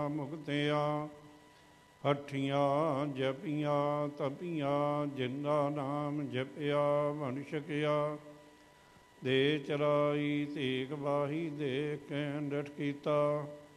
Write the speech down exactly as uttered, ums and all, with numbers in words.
ਮੁਕਤਿਆ ਹੱਠੀਆਂ ਜਪੀਆਂ ਤਪੀਆਂ, ਜਿੰਦਾ ਨਾਮ ਜਪਿਆ ਬਣ ਛਕਿਆ। ਦੇ ਚਲਾਈ ਤੇਗ ਬਾਹੀ, ਦੇਖ ਕੇ ਡਟ ਕੀਤਾ,